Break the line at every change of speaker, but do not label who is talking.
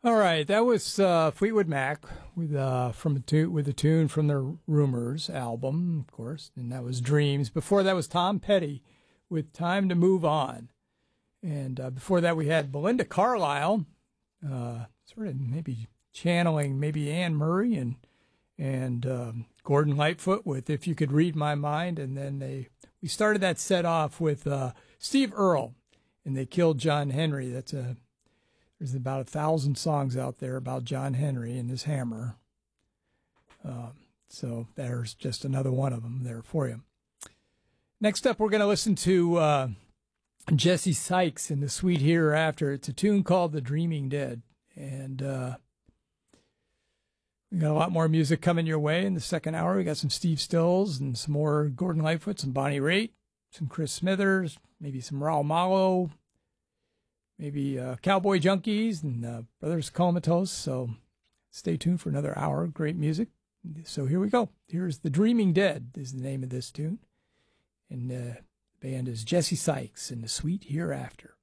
All right, that was Fleetwood Mac with a tune from their Rumors album, of course, and that was Dreams. Before that was Tom Petty with Time to Move On, and before that we had Belinda Carlisle, sort of maybe channeling maybe Anne Murray and Gordon Lightfoot with If You Could Read My Mind, and then we started that set off with Steve Earle, and They Killed John Henry. There's about 1,000 songs out there about John Henry and his hammer. So there's just another one of them there for you. Next up, we're going to listen to Jesse Sykes in The Sweet Hereafter. It's a tune called The Dreaming Dead. And we got a lot more music coming your way in the second hour. We got some Steve Stills and some more Gordon Lightfoot, some Bonnie Raitt, some Chris Smithers, maybe some Raul Malo, maybe Cowboy Junkies and Brothers Comatose. So stay tuned for another hour of great music. So here we go. Here's The Dreaming Dead is the name of this tune. And the band is Jesse Sykes and The Sweet Hereafter.